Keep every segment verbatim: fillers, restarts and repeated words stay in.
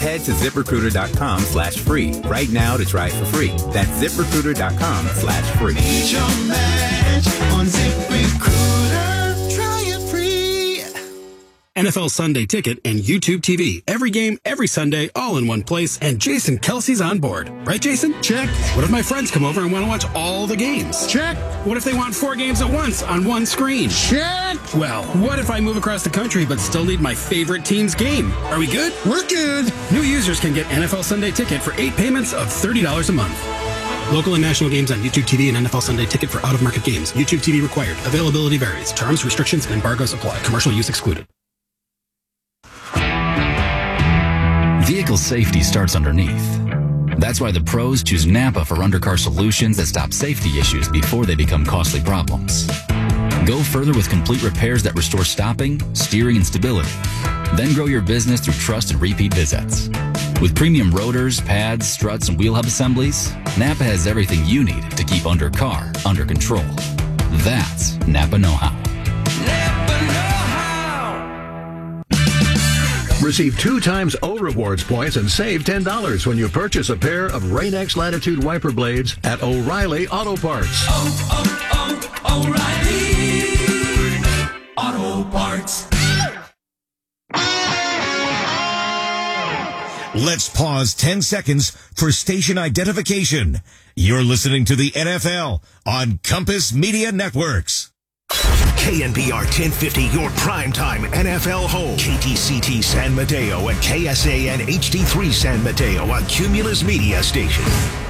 head to ZipRecruiter.com slash free right now to try it for free. That's ZipRecruiter.com slash free. Need your match on ZipRecruiter. Try it free. N F L Sunday Ticket and YouTube T V. Every game, every Sunday, all in one place. And Jason Kelsey's on board. Right, Jason? Check. What if my friends come over and want to watch all the games? Check. What if they want four games at once on one screen? Check. Well, what if I move across the country but still need my favorite team's game? Are we good? We're good. New users can get N F L Sunday Ticket for eight payments of thirty dollars a month. Local and national games on YouTube T V and N F L Sunday Ticket for out-of-market games. YouTube T V required. Availability varies. Terms, restrictions, and embargoes apply. Commercial use excluded. Vehicle safety starts underneath. That's why the pros choose Napa for undercar solutions that stop safety issues before they become costly problems. Go further with complete repairs that restore stopping, steering, and stability. Then grow your business through trust and repeat visits. With premium rotors, pads, struts, and wheel hub assemblies, Napa has everything you need to keep undercar under control. That's Napa know-how. Napa know-how. Receive two times O Rewards points and save ten dollars when you purchase a pair of Rain-X Latitude wiper blades at O'Reilly Auto Parts. Oh, oh, oh, O'Reilly Auto Parts. Let's pause ten seconds for station identification. You're listening to the N F L on Compass Media Networks. K N B R ten fifty, your primetime N F L home. K T C T San Mateo and K S A N H D three San Mateo, a Cumulus Media station.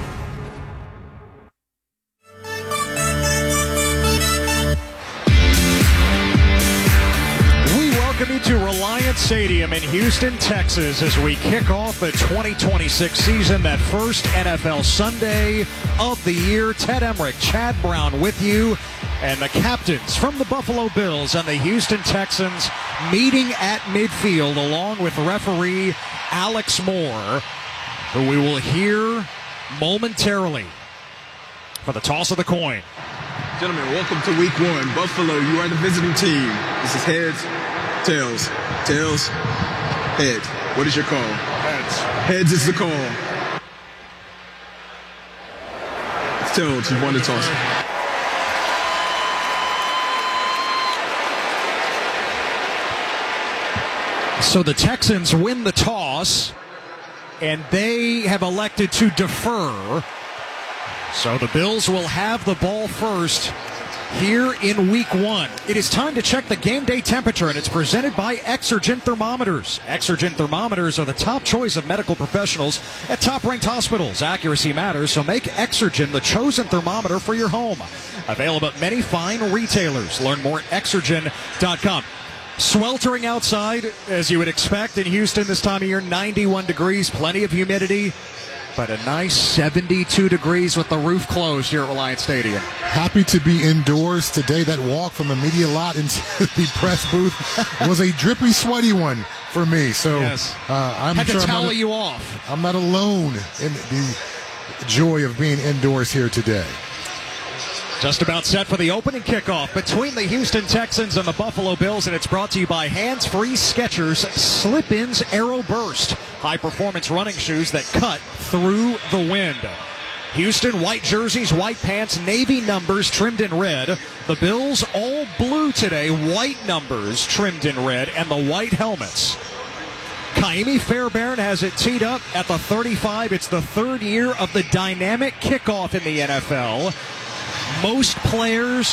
We welcome you to Reliance Stadium in Houston, Texas, as we kick off the twenty twenty-six season, that first N F L Sunday of the year. Ted Emmerich, Chad Brown with you. And the captains from the Buffalo Bills and the Houston Texans meeting at midfield along with referee Alex Moore, who we will hear momentarily for the toss of the coin. Gentlemen, welcome to week one. Buffalo, you are the visiting team. This is heads, tails, tails, heads. What is your call? Heads. Heads is the call. It's tails. You won the toss. So the Texans win the toss, and they have elected to defer. So the Bills will have the ball first here in week one. It is time to check the game day temperature, and it's presented by Exergen Thermometers. Exergen Thermometers are the top choice of medical professionals at top-ranked hospitals. Accuracy matters, so make Exergen the chosen thermometer for your home. Available at many fine retailers. Learn more at exergen dot com. Sweltering outside, as you would expect in Houston this time of year, ninety-one degrees, plenty of humidity, but a nice seventy-two degrees with the roof closed here at Reliance Stadium. Happy to be indoors today. That walk from the media lot into the press booth was a drippy, sweaty one for me. So yes. uh, I'm Had sure to I'm towel not, you off. I'm not alone in the joy of being indoors here today. Just about set for the opening kickoff between the Houston Texans and the Buffalo Bills, and it's brought to you by Hands-Free Skechers Slip-Ins Aero Burst, high-performance running shoes that cut through the wind. Houston, white jerseys, white pants, navy numbers trimmed in red. The Bills all blue today, white numbers trimmed in red, and the white helmets. Kaimi Fairbairn has it teed up at the thirty-five. It's the third year of the dynamic kickoff in the N F L. Most players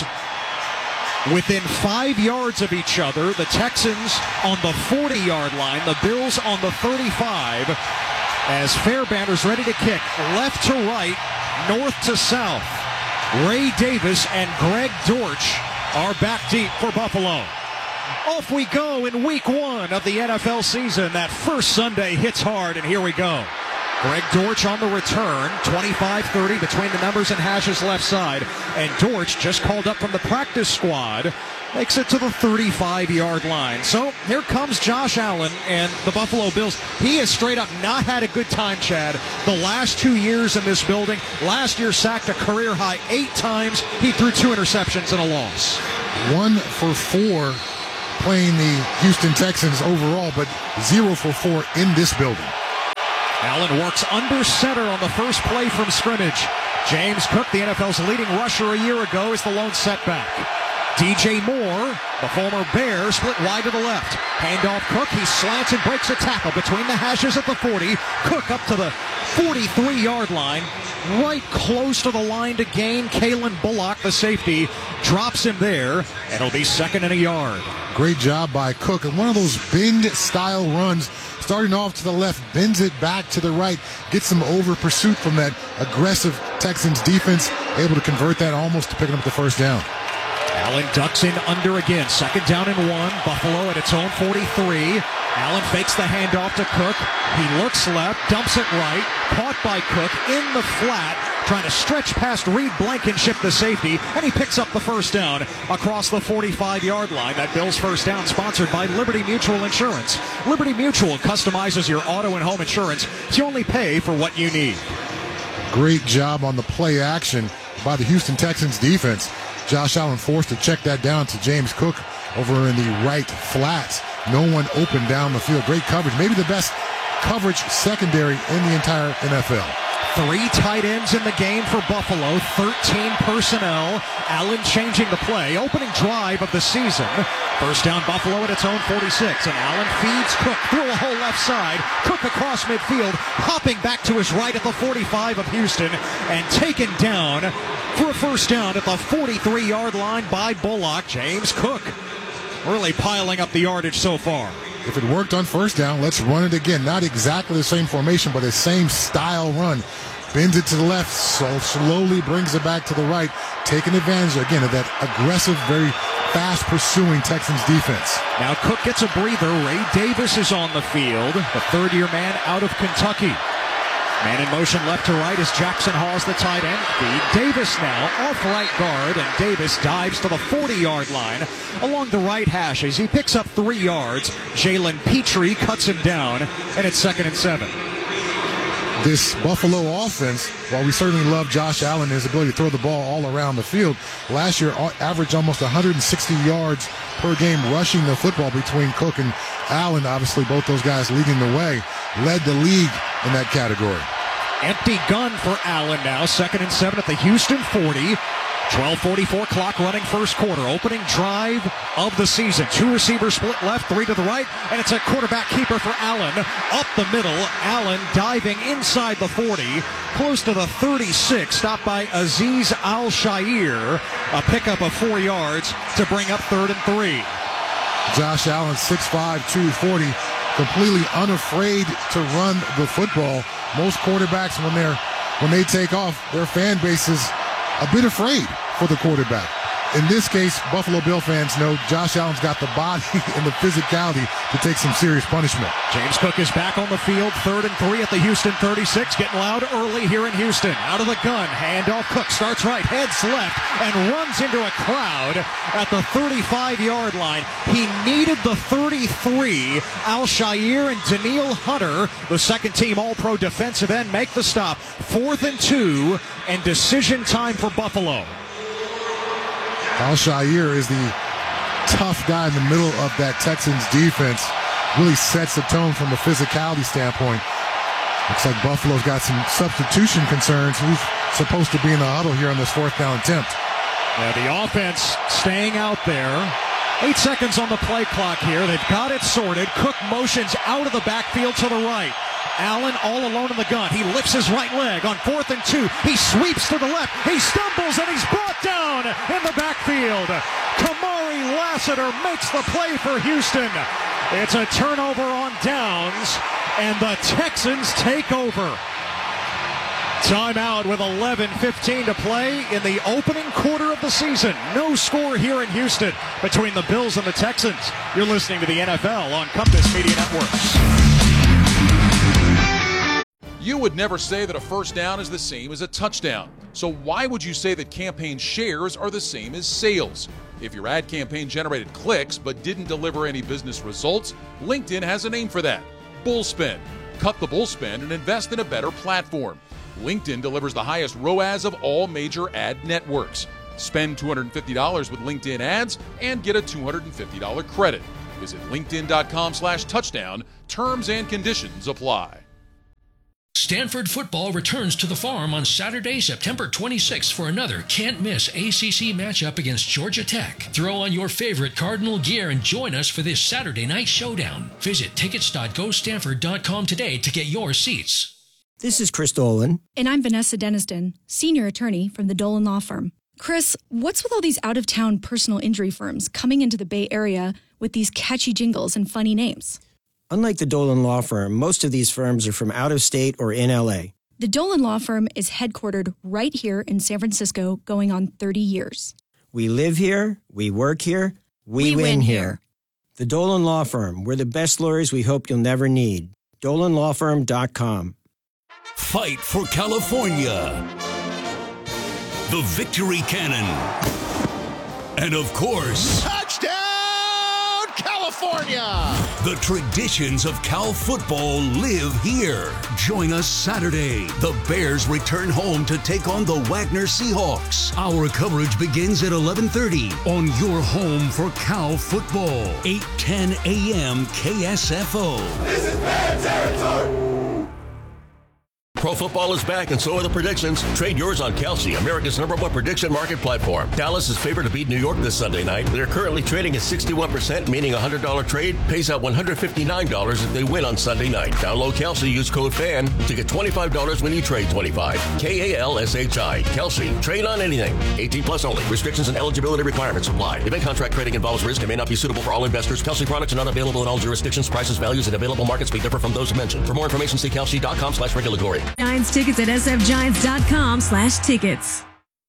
within five yards of each other. The Texans on the forty-yard line, the Bills on the thirty-five, as Fairbairn is ready to kick left to right, north to south. Ray Davis and Greg Dortch are back deep for Buffalo. Off we go in week one of the N F L season. That first Sunday hits hard, and here we go. Greg Dortch on the return, twenty-five thirty between the numbers and hashes left side. And Dortch, just called up from the practice squad, makes it to the thirty-five-yard line. So here comes Josh Allen and the Buffalo Bills. He has straight up not had a good time, Chad, the last two years in this building. Last year sacked a career-high eight times. He threw two interceptions and a loss. One for four playing the Houston Texans overall, but zero for four in this building. Allen works under center on the first play from scrimmage. James Cook, the N F L's leading rusher a year ago, is the lone setback. D J Moore, the former Bear, split wide to the left. Handoff Cook, he slants and breaks a tackle between the hashes at the forty. Cook up to the forty-three-yard line, right close to the line to gain. Kalen Bullock, the safety, drops him there, and it'll be second and a yard. Great job by Cook, and one of those bend-style runs, starting off to the left, bends it back to the right, gets some over pursuit from that aggressive Texans defense, able to convert that almost to picking up the first down. Allen ducks in under again. Second down and one. Buffalo at its own forty-three. Allen fakes the handoff to Cook. He looks left, dumps it right. Caught by Cook in the flat, trying to stretch past Reed Blankenship, the safety, and he picks up the first down across the forty-five-yard line. That Bills first down sponsored by Liberty Mutual Insurance. Liberty Mutual customizes your auto and home insurance. You only pay for what you need. Great job on the play action by the Houston Texans defense. Josh Allen forced to check that down to James Cook over in the right flat. No one open down the field. Great coverage. Maybe the best coverage secondary in the entire N F L. Three tight ends in the game for Buffalo, thirteen personnel. Allen changing the play. Opening drive of the season. First down Buffalo at its own forty-six. And Allen feeds Cook through a hole left side. Cook across midfield, hopping back to his right at the forty-five of Houston, and taken down for a first down at the forty-three-yard line by Bullock. James Cook really piling up the yardage so far. If it worked on first down, let's run it again. Not exactly the same formation, but the same style run. Bends it to the left, so slowly brings it back to the right, taking advantage, again, of that aggressive, very fast-pursuing Texans defense. Now Cook gets a breather. Ray Davis is on the field, the third-year man out of Kentucky. Man in motion left to right as Jackson Hawes, the tight end. Feed Davis now off right guard, and Davis dives to the forty-yard line along the right hash as he picks up three yards. Jalen Petrie cuts him down, and it's second and seven. This Buffalo offense, while we certainly love Josh Allen and his ability to throw the ball all around the field, last year averaged almost one hundred sixty yards per game rushing the football between Cook and Allen. Obviously, both those guys leading the way, led the league in that category. Empty gun for Allen now. Second and seven at the Houston forty. twelve forty-four clock running first quarter. Opening drive of the season. Two receivers split left, three to the right, and it's a quarterback keeper for Allen. Up the middle, Allen diving inside the forty, close to the thirty-six, stopped by Azeez Al-Shaair. A pickup of four yards to bring up third and three. Josh Allen, six five, two forty, completely unafraid to run the football. Most quarterbacks, when they're when they take off, their fan base is a bit afraid for the quarterback. In this case, Buffalo Bill fans know Josh Allen's got the body and the physicality to take some serious punishment. James Cook is back on the field, third and three at the Houston thirty-six, getting loud early here in Houston. Out of the gun, handoff. Cook starts right, heads left, and runs into a crowd at the thirty-five-yard line. He needed the thirty-three. Al-Shaair and Daniil Hunter, the second-team All-Pro defensive end, make the stop. Fourth and two, and decision time for Buffalo. Al-Shaair is the tough guy in the middle of that Texans defense. Really sets the tone from a physicality standpoint. Looks like Buffalo's got some substitution concerns. Who's supposed to be in the huddle here on this fourth down attempt? Yeah, the offense staying out there. Eight seconds on the play clock here. They've got it sorted. Cook motions out of the backfield to the right. Allen all alone in the gun. He lifts his right leg on fourth and two. He sweeps to the left. He stumbles and he's brought down in the backfield. Kamari Lassiter makes the play for Houston. It's a turnover on downs, and the Texans take over. Timeout with eleven fifteen to play in the opening quarter of the season. No score here in Houston between the Bills and the Texans. You're listening to the N F L on Compass Media Networks. You would never say that a first down is the same as a touchdown. So why would you say that campaign shares are the same as sales? If your ad campaign generated clicks but didn't deliver any business results, LinkedIn has a name for that. Bullspend. Cut the bullspend and invest in a better platform. LinkedIn delivers the highest R O A S of all major ad networks. Spend two hundred fifty dollars with LinkedIn ads and get a two hundred fifty dollars credit. Visit linkedin dot com slash touchdown. Terms and conditions apply. Stanford football returns to the Farm on Saturday, September twenty-sixth for another can't-miss A C C matchup against Georgia Tech. Throw on your favorite Cardinal gear and join us for this Saturday night showdown. Visit tickets dot go stanford dot com today to get your seats. This is Chris Dolan. And I'm Vanessa Deniston, senior attorney from the Dolan Law Firm. Chris, what's with all these out-of-town personal injury firms coming into the Bay Area with these catchy jingles and funny names? Unlike the Dolan Law Firm, most of these firms are from out of state or in L A. The Dolan Law Firm is headquartered right here in San Francisco, going on thirty years. We live here, we work here, we, We win, win here. here. The Dolan Law Firm, we're the best lawyers we hope you'll never need. dolan law firm dot com. Fight for California. The Victory Cannon. And of course, Touchdown, California! the traditions of Cal football live here. Join us Saturday. The Bears return home to take on the Wagner Seahawks. Our coverage begins at eleven thirty on your home for Cal football. eight ten a.m. K S F O. This is Bear territory! Pro football is back, and so are the predictions. Trade yours on Kalshi, America's number one prediction market platform. Dallas is favored to beat New York this Sunday night. They're currently trading at sixty-one percent, meaning a one hundred dollars trade pays out one hundred fifty-nine dollars if they win on Sunday night. Download Kalshi, use code FAN to get twenty-five dollars when you trade twenty-five. K A L S H I. Kalshi. Trade on anything. eighteen plus only. Restrictions and eligibility requirements apply. Event contract trading involves risk and may not be suitable for all investors. Kalshi products are not available in all jurisdictions. Prices, values, and available markets may differ from those mentioned. For more information, see kalshi dot com slash regulatory. Giants tickets at s f giants dot com slash tickets.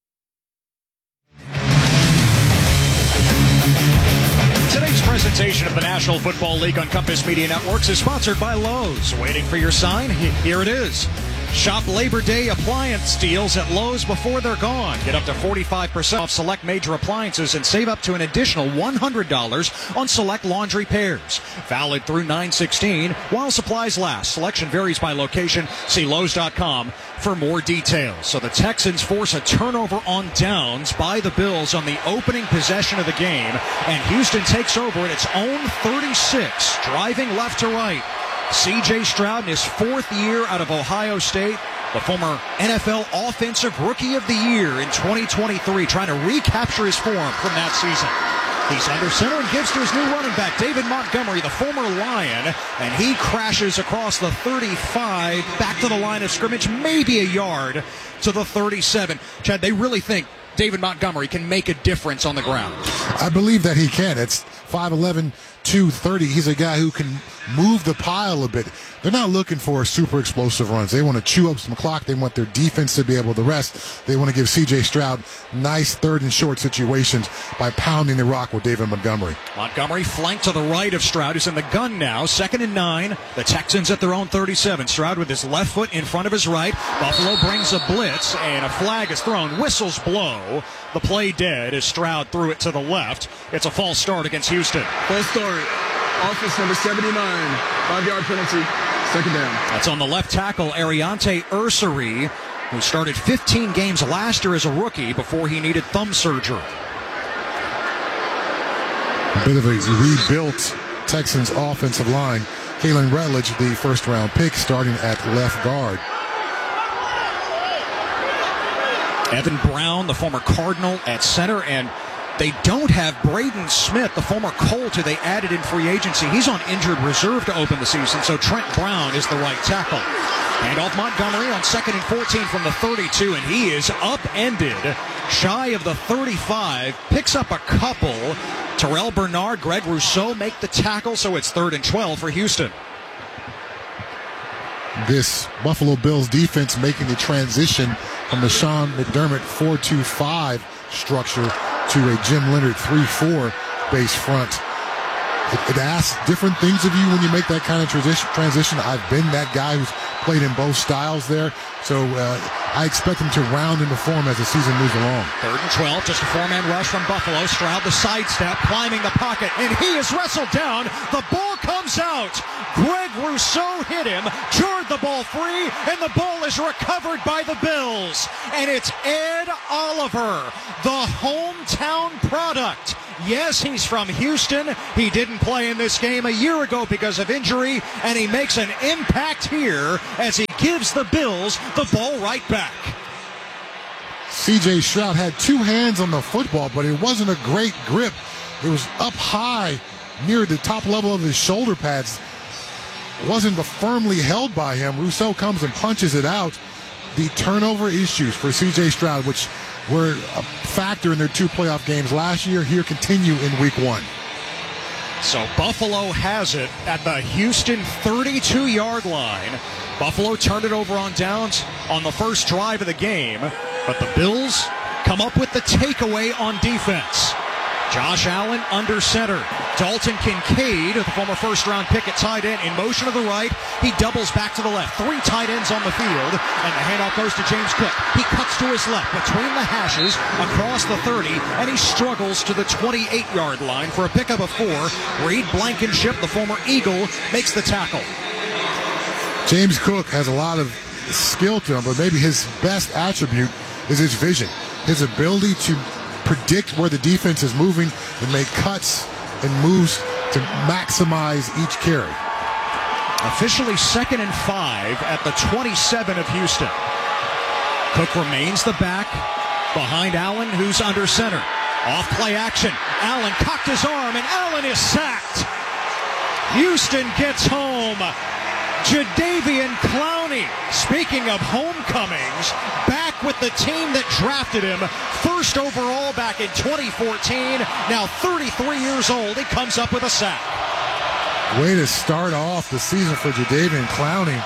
Today's presentation of the National Football League on Compass Media Networks is sponsored by Lowe's. Waiting for your sign? Here it is. Shop Labor Day appliance deals at Lowe's before they're gone. Get up to forty-five percent off select major appliances and save up to an additional one hundred dollars on select laundry pairs. Valid through nine sixteen while supplies last. Selection varies by location. See Lowe's dot com for more details. So the Texans force a turnover on downs by the Bills on the opening possession of the game, and Houston takes over at its own thirty-six, driving left to right. C J Stroud in his fourth year out of Ohio State, the former N F L Offensive Rookie of the Year in twenty twenty-three, trying to recapture his form from that season. He's under center and gives to his new running back, David Montgomery, the former Lion, and he crashes across the thirty-five, back to the line of scrimmage, maybe a yard to the thirty-seven. Chad, they really think David Montgomery can make a difference on the ground. I believe that he can. It's five eleven, two thirty. He's a guy who can move the pile a bit. They're not looking for super explosive runs. They want to chew up some clock. They want their defense to be able to rest. They want to give C J Stroud nice third and short situations by pounding the rock with David Montgomery. Montgomery flanked to the right of Stroud, who's in the gun now. Second and nine. The Texans at their own thirty-seven. Stroud with his left foot in front of his right. Buffalo brings a blitz, and a flag is thrown. Whistles blow. The play dead as Stroud threw it to the left. It's a false start against Houston. False start. Offense number seventy-nine. Five-yard penalty. Second down. That's on the left tackle, Ariante Ursary, who started fifteen games last year as a rookie before he needed thumb surgery. A bit of a rebuilt Texans offensive line. Kalen Rutledge, the first-round pick, starting at left guard. Evan Brown, the former Cardinal, at center, and they don't have Braden Smith, the former Colt, who they added in free agency. He's on injured reserve to open the season, so Trent Brown is the right tackle. And off Montgomery on second and fourteen from the thirty-two, and he is upended, shy of the thirty-five, picks up a couple. Terrell Bernard, Greg Rousseau make the tackle, so it's third and twelve for Houston. This Buffalo Bills defense making the transition from the Sean McDermott four two five structure to a Jim Leonard three four base front. It, it asks different things of you when you make that kind of transition. transition. I've been that guy who's played in both styles there, so uh, I expect him to round into form as the season moves along. Third and twelve, just a four-man rush from Buffalo. Stroud the sidestep, climbing the pocket, and he is wrestled down. The ball comes out. Greg Rousseau hit him, jarred the ball free, and the ball is recovered by the Bills. And it's Ed Oliver, the hometown product, Yes, he's from Houston. He didn't play in this game a year ago because of injury, and he makes an impact here as he gives the Bills the ball right back. C J Stroud had two hands on the football, but it wasn't a great grip. It was up high near the top level of his shoulder pads. It wasn't firmly held by him. Rousseau comes and punches it out. The turnover issues for C J Stroud, which were a factor in their two playoff games last year, here continue in week one. So Buffalo has it at the Houston thirty-two-yard line. Buffalo turned it over on downs on the first drive of the game, but the Bills come up with the takeaway on defense. Josh Allen under center. Dalton Kincaid, the former first-round pick at tight end, in motion to the right. He doubles back to the left. Three tight ends on the field, and the handoff goes to James Cook. He cuts to his left between the hashes across the thirty, and he struggles to the twenty-eight-yard line for a pickup of four. Reed Blankenship, the former Eagle, makes the tackle. James Cook has a lot of skill to him, but maybe his best attribute is his vision, his ability to predict where the defense is moving and make cuts and moves to maximize each carry. Officially second and five at the twenty-seven of Houston. Cook remains the back behind Allen, who's under center. Off play action. Allen cocked his arm, and Allen is sacked. Houston gets home. Jadeveon Clowney, speaking of homecomings, back with the team that drafted him first overall back in twenty fourteen. Now thirty-three years old, he comes up with a sack. Way to start off the season for Jadeveon Clowney.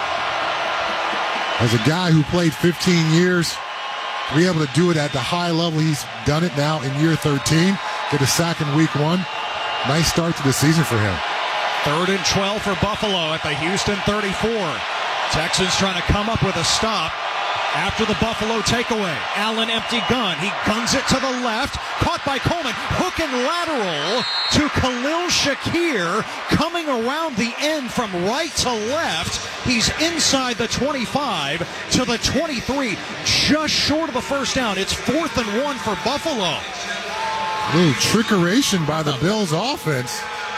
As a guy who played fifteen years, to be able to do it at the high level, he's done it now in year thirteen. Get a sack in week one. Nice start to the season for him. Third and twelve for Buffalo at the Houston thirty-four. Texans trying to come up with a stop after the Buffalo takeaway. Allen empty gun. He guns it to the left. Caught by Coleman. Hook and lateral to Khalil Shakir. Coming around the end from right to left. He's inside the twenty-five to the twenty-three. Just short of the first down. It's fourth and one for Buffalo. A little trickeration by the Bills offense.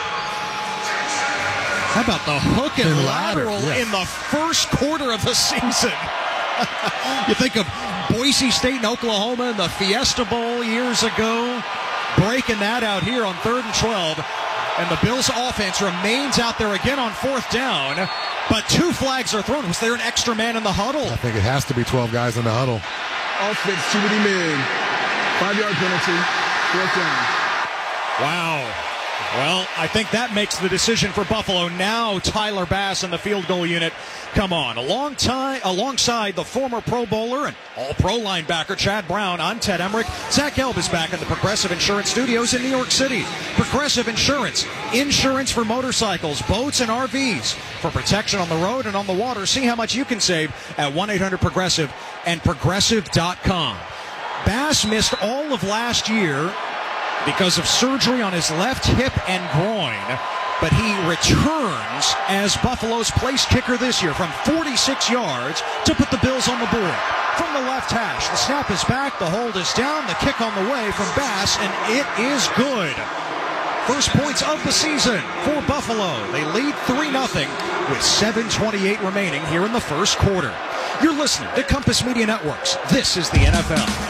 How about the hook and, and lateral ladder, yes. in the first quarter of the season? You think of Boise State and Oklahoma in the Fiesta Bowl years ago, breaking that out here on third and twelve. And the Bills offense remains out there again on fourth down, but two flags are thrown. Was there an extra man in the huddle? I think it has to be twelve guys in the huddle. Offense, too many men. Five-yard penalty, fourth down. Wow. Well, I think that makes the decision for Buffalo. Now Tyler Bass in the field goal unit. Come on. A long time, alongside the former Pro Bowler and All-Pro linebacker Chad Brown, I'm Ted Emmerich. Zach Gelb is back at the Progressive Insurance Studios in New York City. Progressive Insurance. Insurance for motorcycles, boats, and R Vs. For protection on the road and on the water, see how much you can save at one eight hundred progressive and progressive dot com. Bass missed all of last year because of surgery on his left hip and groin, but he returns as Buffalo's place kicker this year from forty-six yards to put the Bills on the board. From the left hash, the snap is back, the hold is down, the kick on the way from Bass, and it is good. First points of the season for Buffalo. They lead three nothing with seven twenty-eight remaining here in the first quarter. You're listening to Compass Media Networks. This is the N F L.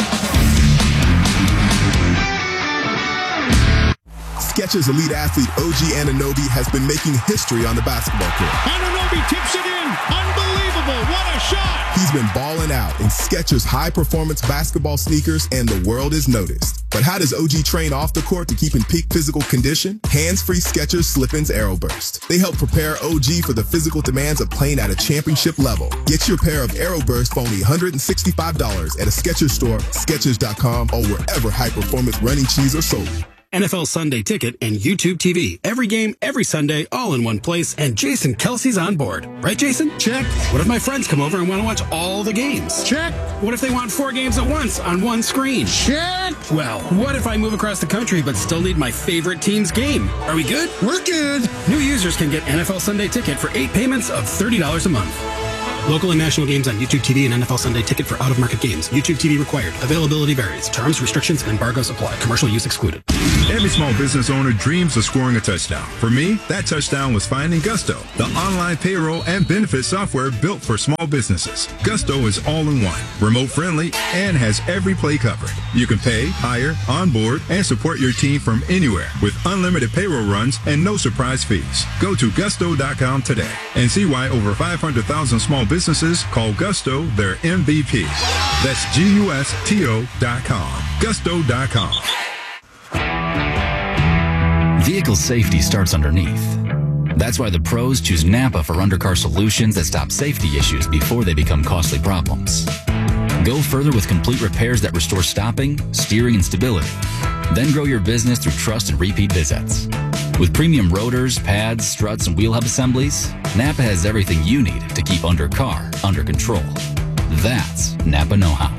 Skechers elite athlete O G Anunoby has been making history on the basketball court. Anunoby tips it in. Unbelievable. What a shot. He's been balling out in Skechers high-performance basketball sneakers, and the world has noticed. But how does O G train off the court to keep in peak physical condition? Hands-free Skechers Slip-ins Aeroburst. They help prepare O G for the physical demands of playing at a championship level. Get your pair of Aeroburst for only one hundred sixty-five dollars at a Skechers store, Skechers dot com, or wherever high-performance running shoes are sold. N F L Sunday Ticket and YouTube T V. Every game, every Sunday, all in one place, and Jason Kelsey's on board. Right, Jason? Check. What if my friends come over and want to watch all the games? Check. What if they want four games at once on one screen? Check. Well, what if I move across the country but still need my favorite team's game? Are we good? We're good. New users can get N F L Sunday Ticket for eight payments of thirty dollars a month. Local and national games on YouTube T V and N F L Sunday Ticket for out-of-market games. YouTube T V required. Availability varies. Terms, restrictions, and embargoes apply. Commercial use excluded. Every small business owner dreams of scoring a touchdown. For me, that touchdown was finding Gusto, the online payroll and benefit software built for small businesses. Gusto is all in one, remote friendly, and has every play covered. You can pay, hire, onboard, and support your team from anywhere with unlimited payroll runs and no surprise fees. Go to gusto dot com today and see why over five hundred thousand small businesses call Gusto their M V P. That's G U S T O dot com. gusto dot com. Vehicle safety starts underneath. That's why the pros choose Napa for undercar solutions that stop safety issues before they become costly problems. Go further with complete repairs that restore stopping, steering, and stability. Then grow your business through trust and repeat visits. With premium rotors, pads, struts, and wheel hub assemblies, Napa has everything you need to keep undercar under control. That's Napa know-how.